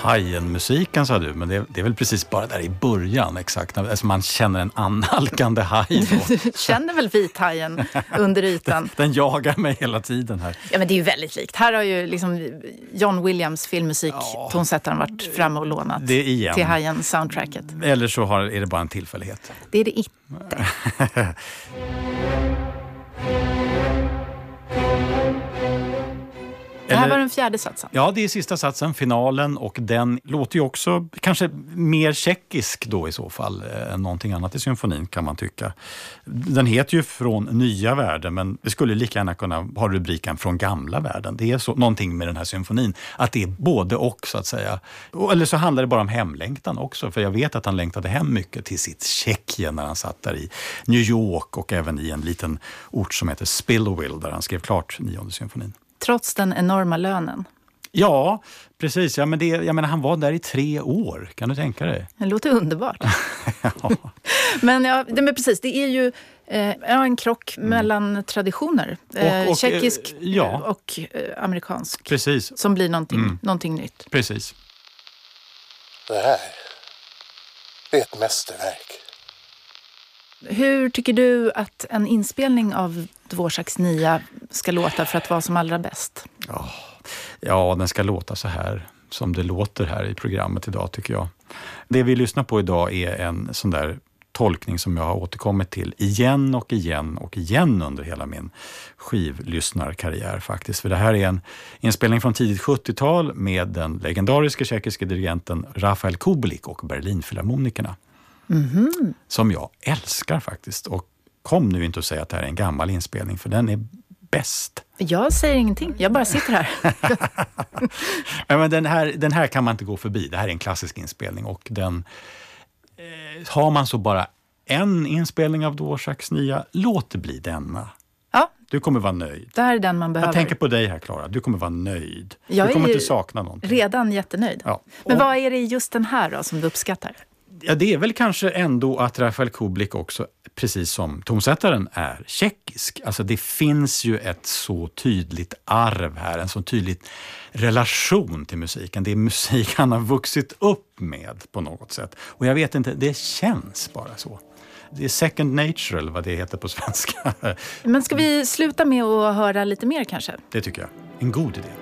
Hajen-musiken sa du, men det är väl precis bara där i början exakt. Alltså man känner en annalkande haj då. Du känner väl vithajen under ytan? Den jagar mig hela tiden här. Ja, men det är ju väldigt likt. Här har ju liksom John Williams filmmusik, tonsättaren, varit framme och lånat det igen. Till Hajen-soundtracket. Eller så är det bara en tillfällighet. Det är det inte. Det här var den fjärde satsen. Ja, det är sista satsen, finalen, och den låter ju också kanske mer tjeckisk då i så fall än någonting annat i symfonin kan man tycka. Den heter ju Från nya världen, men det skulle lika gärna kunna ha rubriken Från gamla världen. Det är så någonting med den här symfonin, att det är både och så att säga. Eller så handlar det bara om hemlängtan också, för jag vet att han längtade hem mycket till sitt Tjeckien när han satt där i New York och även i en liten ort som heter Spillowville där han skrev klart 9:e symfonin. Trots den enorma lönen. Ja, precis. Ja, men jag menar, han var där i 3 år. Kan du tänka dig? Det låter underbart. Ja. Men precis, det är ju en krock mellan traditioner. Och tjeckisk och amerikansk. Precis. Som blir någonting nytt. Precis. Det här är ett mästerverk. Hur tycker du att en inspelning av Dvořáks 9 ska låta för att vara som allra bäst? Ja, den ska låta så här som det låter här i programmet idag tycker jag. Det vi lyssnar på idag är en sån där tolkning som jag har återkommit till igen och igen och igen under hela min skivlyssnarkarriär faktiskt. För det här är en inspelning från tidigt 70-tal med den legendariska tjeckiska dirigenten Rafael Kubelik och Berlinfilharmonikerna. Mm-hmm. Som jag älskar faktiskt. Och kom nu inte att säga att det här är en gammal inspelning, för den är bäst. Jag säger ingenting, jag bara sitter här. Men den här kan man inte gå förbi. Det här är en klassisk inspelning och den har man så bara en inspelning av Dvořáks 9, låt det bli denna. Ja. Du kommer vara nöjd. Det här är den man behöver. Jag tänker på dig här, Klara. Du kommer vara nöjd. Jag du kommer inte sakna någonting. Redan jättenöjd. Ja. Men vad är det i just den här då som du uppskattar? Ja, det är väl kanske ändå att Rafael Kubelik också, precis som tonsättaren, är tjeckisk. Alltså det finns ju ett så tydligt arv här, en så tydlig relation till musiken. Det är musik han har vuxit upp med på något sätt. Och jag vet inte, det känns bara så. Det är second nature, eller vad det heter på svenska. Men ska vi sluta med att höra lite mer kanske? Det tycker jag. En god idé.